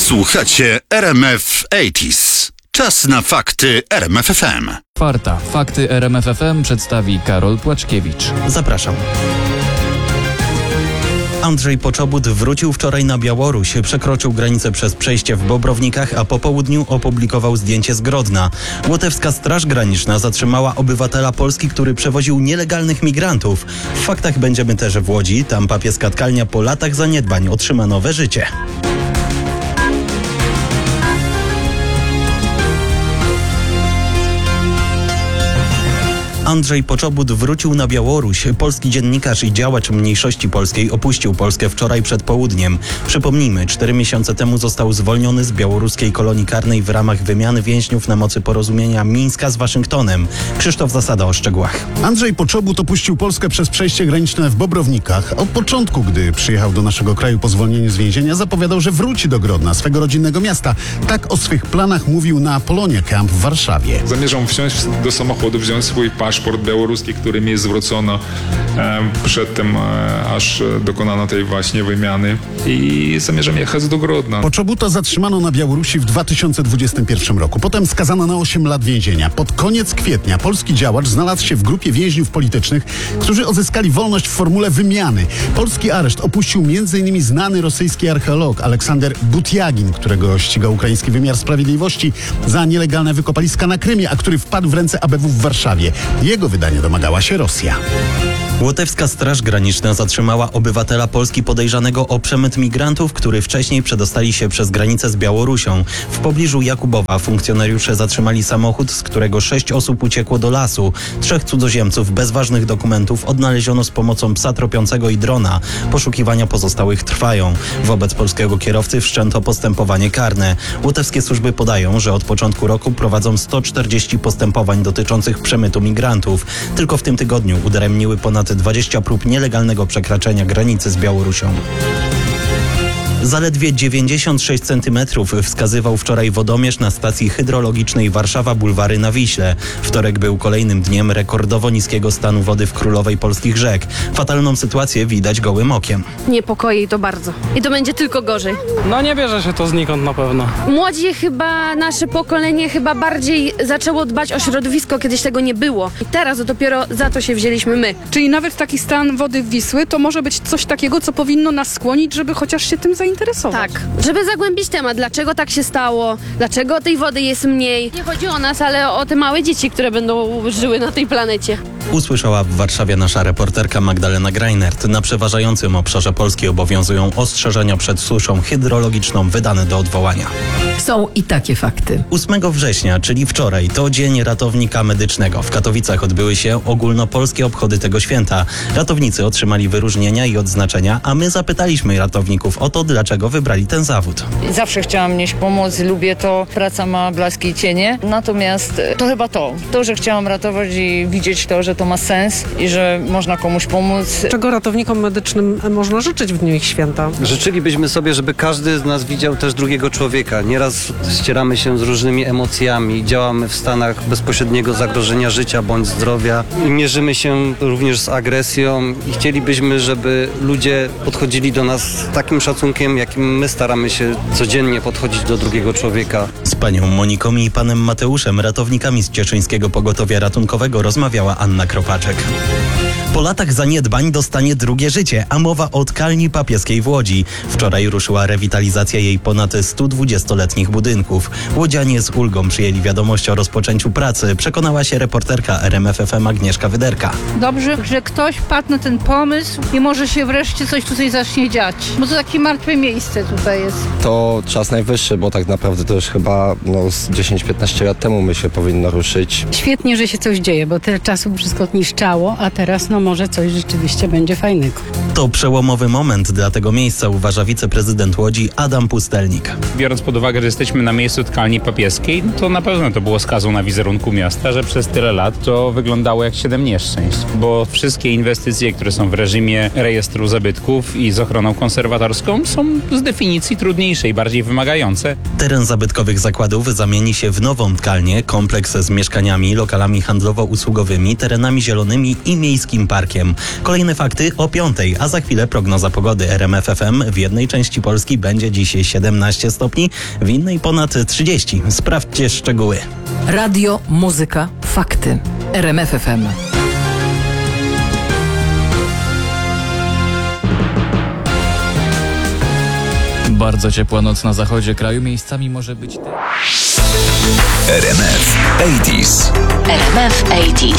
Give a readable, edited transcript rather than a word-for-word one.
Słuchacie RMF 80s. Czas na fakty RMF FM. Czwarta. Fakty RMF FM przedstawi Karol Płaczkiewicz. Zapraszam. Andrzej Poczobut wrócił wczoraj na Białoruś, przekroczył granicę przez przejście w Bobrownikach, a po południu opublikował zdjęcie z Grodna. Łotewska Straż Graniczna zatrzymała obywatela Polski, który przewoził nielegalnych migrantów. W faktach będziemy też w Łodzi. Tam papieska tkalnia po latach zaniedbań otrzyma nowe życie. Andrzej Poczobut wrócił na Białoruś. Polski dziennikarz i działacz mniejszości polskiej opuścił Polskę wczoraj przed południem. Przypomnijmy, 4 miesiące temu został zwolniony z białoruskiej kolonii karnej w ramach wymiany więźniów na mocy porozumienia Mińska z Waszyngtonem. Krzysztof Zasada o szczegółach. Andrzej Poczobut opuścił Polskę przez przejście graniczne w Bobrownikach. Od początku, gdy przyjechał do naszego kraju po zwolnieniu z więzienia, zapowiadał, że wróci do Grodna, swego rodzinnego miasta. Tak o swych planach mówił na Polonia Camp w Warszawie. Zamierzam wsiąść do samochodu, wziąć swój paszport białoruski, który mi zwrócono przedtem, aż dokonano tej właśnie wymiany, i zamierzam jechać do Grodna. Poczobuta zatrzymano na Białorusi w 2021 roku. Potem skazano na 8 lat więzienia. Pod koniec kwietnia polski działacz znalazł się w grupie więźniów politycznych, którzy odzyskali wolność w formule wymiany. Polski areszt opuścił m.in. znany rosyjski archeolog Aleksander Butiagin, którego ścigał ukraiński wymiar sprawiedliwości za nielegalne wykopaliska na Krymie, a który wpadł w ręce ABW w Warszawie. Jego wydania domagała się Rosja. Łotewska Straż Graniczna zatrzymała obywatela Polski podejrzanego o przemyt migrantów, który wcześniej przedostali się przez granicę z Białorusią. W pobliżu Jakubowa funkcjonariusze zatrzymali samochód, z którego 6 osób uciekło do lasu. 3 cudzoziemców bez ważnych dokumentów odnaleziono z pomocą psa tropiącego i drona. Poszukiwania pozostałych trwają. Wobec polskiego kierowcy wszczęto postępowanie karne. Łotewskie służby podają, że od początku roku prowadzą 140 postępowań dotyczących przemytu migrantów. Tylko w tym tygodniu udaremniły ponad 20 prób nielegalnego przekraczania granicy z Białorusią. Zaledwie 96 cm wskazywał wczoraj wodomierz na stacji hydrologicznej Warszawa-Bulwary na Wiśle. Wtorek był kolejnym dniem rekordowo niskiego stanu wody w królowej polskich rzek. Fatalną sytuację widać gołym okiem. Niepokoi to bardzo. I to będzie tylko gorzej. No nie bierze się to znikąd na pewno. Młodzi nasze pokolenie bardziej zaczęło dbać o środowisko, kiedyś tego nie było. I teraz dopiero za to się wzięliśmy my. Czyli nawet taki stan wody Wisły to może być coś takiego, co powinno nas skłonić, żeby chociaż się tym zainteresować. Tak, żeby zagłębić temat, dlaczego tak się stało, dlaczego tej wody jest mniej. Nie chodzi o nas, ale o te małe dzieci, które będą żyły na tej planecie. Usłyszała w Warszawie nasza reporterka Magdalena Greinert. Na przeważającym obszarze Polski obowiązują ostrzeżenia przed suszą hydrologiczną wydane do odwołania. Są i takie fakty. 8 września, czyli wczoraj, to Dzień Ratownika Medycznego. W Katowicach odbyły się ogólnopolskie obchody tego święta. Ratownicy otrzymali wyróżnienia i odznaczenia, a my zapytaliśmy ratowników o to, dlaczego wybrali ten zawód. Zawsze chciałam nieść pomoc, lubię to, praca ma blaski i cienie, natomiast to chyba to, że chciałam ratować i widzieć to, że to ma sens i że można komuś pomóc. Czego ratownikom medycznym można życzyć w dniu ich święta? Życzylibyśmy sobie, żeby każdy z nas widział też drugiego człowieka. Nieraz ścieramy się z różnymi emocjami, działamy w stanach bezpośredniego zagrożenia życia bądź zdrowia i mierzymy się również z agresją i chcielibyśmy, żeby ludzie podchodzili do nas z takim szacunkiem, jakim my staramy się codziennie podchodzić do drugiego człowieka. Z panią Moniką i panem Mateuszem, ratownikami z Cieszyńskiego Pogotowia Ratunkowego, rozmawiała Anna Kropaczek. Po latach zaniedbań dostanie drugie życie, a mowa o tkalni papieskiej w Łodzi. Wczoraj ruszyła rewitalizacja jej ponad 120-letnich budynków. Łodzianie z ulgą przyjęli wiadomość o rozpoczęciu pracy, przekonała się reporterka RMF FM Agnieszka Wyderka. Dobrze, że ktoś wpadł na ten pomysł i może się wreszcie coś tutaj zacznie dziać, bo to takie martwe miejsce tutaj jest. To czas najwyższy, bo tak naprawdę to już chyba z 10-15 lat temu myślę powinno ruszyć. Świetnie, że się coś dzieje, bo tyle czasu wszystko niszczało, a teraz może coś rzeczywiście będzie fajnego. To przełomowy moment dla tego miejsca, uważa wiceprezydent Łodzi Adam Pustelnik. Biorąc pod uwagę, że jesteśmy na miejscu tkalni papieskiej, to na pewno to było skazą na wizerunku miasta, że przez tyle lat to wyglądało jak 7 nieszczęść, bo wszystkie inwestycje, które są w reżimie rejestru zabytków i z ochroną konserwatorską, są z definicji trudniejsze i bardziej wymagające. Teren zabytkowych zakładów zamieni się w nową tkalnię, kompleks z mieszkaniami, lokalami handlowo-usługowymi, terenami zielonymi i miejskim parkiem. parkiem. Kolejne fakty o 5:00, a za chwilę prognoza pogody RMF FM. W jednej części Polski będzie dziś 17 stopni, w innej ponad 30. Sprawdźcie szczegóły. Radio, muzyka, fakty. RMF FM. Bardzo ciepła noc na zachodzie kraju, miejscami może być... RMF 80s. RMF 80s.